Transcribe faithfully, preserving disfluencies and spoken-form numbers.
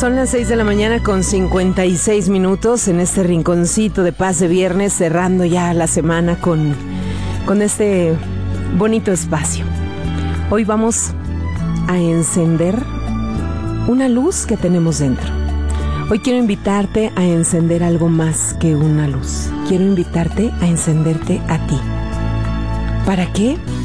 Son las seis de la mañana con cincuenta y seis minutos en este rinconcito de paz de viernes, cerrando ya la semana con, con este bonito espacio. Hoy vamos a encender una luz que tenemos dentro. Hoy quiero invitarte a encender algo más que una luz. Quiero invitarte a encenderte a ti. ¿Para qué?